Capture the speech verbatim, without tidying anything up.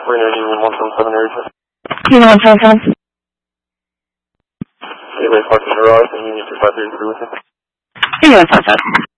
Marina Union one seven seven area. Union one seven seven. Gateway Parking Garage and Union two five three three with you. Union one seven seven.